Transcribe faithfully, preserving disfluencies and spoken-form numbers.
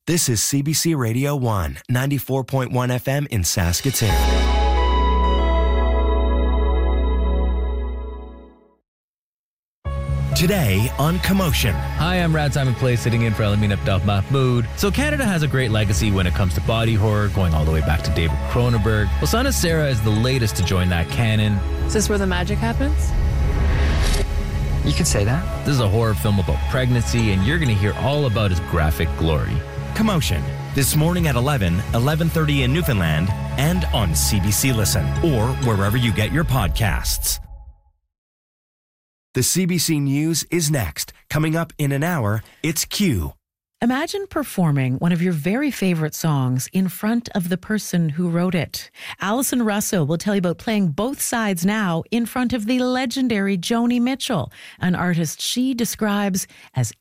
This is C B C Radio one, ninety-four point one F M in Saskatoon. Today on Commotion. Hi, I'm Rad Simon Clay, sitting in for Elamin Abdel Mahmoud. So Canada has a great legacy when it comes to body horror, going all the way back to David Cronenberg. Well, Son of Sarah is the latest to join that canon. Is this where the magic happens? You could say that. This is a horror film about pregnancy, and you're going to hear all about his graphic glory. Commotion. This morning at eleven, eleven thirty in Newfoundland, and on C B C Listen, or wherever you get your podcasts. The C B C News is next. Coming up in an hour, it's Q. Imagine performing one of your very favorite songs in front of the person who wrote it. Alison Russell will tell you about playing both sides now in front of the legendary Joni Mitchell, an artist she describes as